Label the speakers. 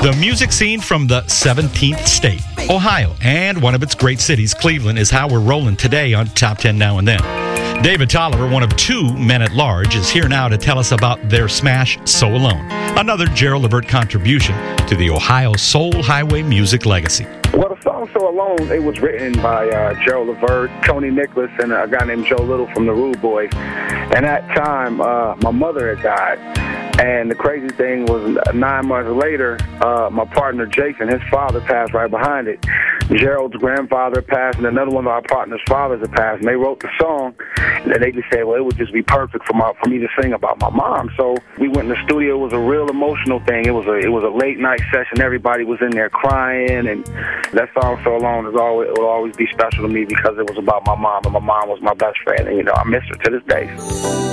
Speaker 1: The music scene from the 17th state, Ohio, and one of its great cities, Cleveland, is how we're rolling today on Top 10 Now and Then. David Tolliver, one of two men at large, is here now to tell us about their smash, So Alone, another Gerald Levert contribution to the Ohio Soul Highway music legacy.
Speaker 2: Well, the song So Alone, it was written by Gerald Levert, Tony Nicholas, and a guy named Joe Little from the Rude Boys. And at that time, my mother had died. And the crazy thing was 9 months later, my partner Jason, his father passed right behind it. Gerald's grandfather passed, and another one of our partner's fathers had passed. And they wrote the song, and they just said, well, it would just be perfect for me to sing about my mom. So we went in the studio. It was a real emotional thing. It was a late night session. Everybody was in there crying, and that song So Alone it will always be special to me because it was about my mom, and my mom was my best friend. And I miss her to this day.